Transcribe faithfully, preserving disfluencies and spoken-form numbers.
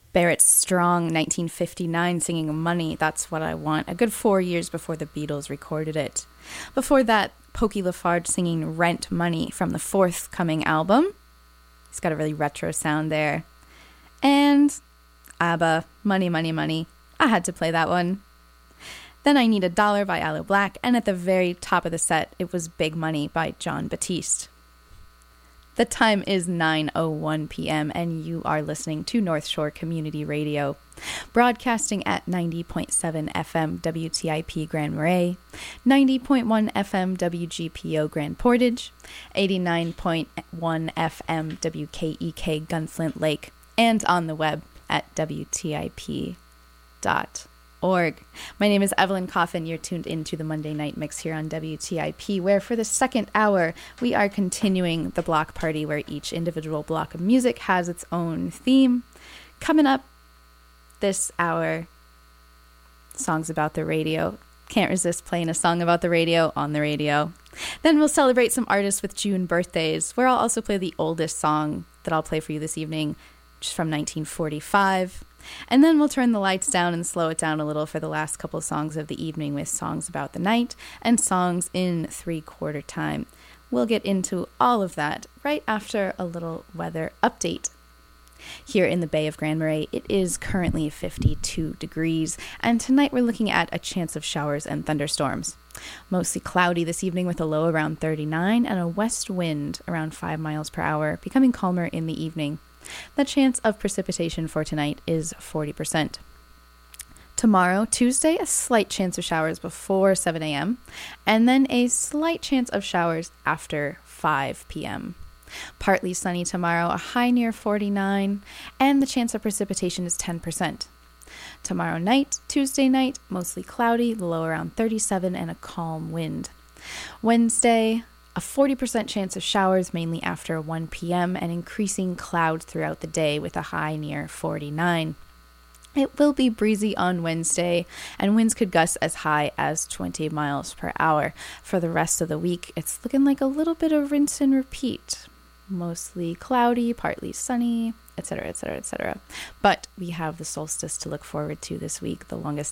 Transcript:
Barrett Strong, nineteen fifty-nine, singing Money, That's What I Want, a good four years before the Beatles recorded it. Before that, Pokey Lafarge singing Rent Money from the forthcoming album. He's got a really retro sound there. And ABBA, Money, Money, Money. I had to play that one. Then I Need a Dollar by Aloe Blacc, and at the very top of the set, it was Big Money by Jon Batiste. The time is nine oh one p.m. and you are listening to North Shore Community Radio, broadcasting at ninety point seven F M W T I P Grand Marais, ninety point one F M W G P O Grand Portage, eighty-nine point one F M W K E K Gunflint Lake, and on the web at W T I P dot org. My name is Evelyn Coffin. You're tuned into the Monday Night Mix here on W T I P, where for the second hour we are continuing the block party where each individual block of music has its own theme. Coming up this hour, songs about the radio. Can't resist playing a song about the radio on the radio. Then we'll celebrate some artists with June birthdays, where I'll also play the oldest song that I'll play for you this evening, which is from nineteen forty-five. And then we'll turn the lights down and slow it down a little for the last couple songs of the evening with songs about the night and songs in three-quarter time. We'll get into all of that right after a little weather update. Here in the Bay of Grand Marais, it is currently fifty-two degrees, and tonight we're looking at a chance of showers and thunderstorms. Mostly cloudy this evening with a low around thirty-nine and a west wind around five miles per hour, becoming calmer in the evening. The chance of precipitation for tonight is forty percent. Tomorrow, Tuesday, a slight chance of showers before seven a.m. and then a slight chance of showers after five p.m. Partly sunny tomorrow, a high near forty-nine, and the chance of precipitation is ten percent. Tomorrow night, Tuesday night, mostly cloudy, the low around thirty-seven and a calm wind. Wednesday, a forty percent chance of showers mainly after one p.m. and increasing clouds throughout the day with a high near forty-nine. It will be breezy on Wednesday, and winds could gust as high as twenty miles per hour. For the rest of the week, it's looking like a little bit of rinse and repeat. Mostly cloudy, partly sunny, et cetera, et cetera, et cetera. But we have the solstice to look forward to this week, the longest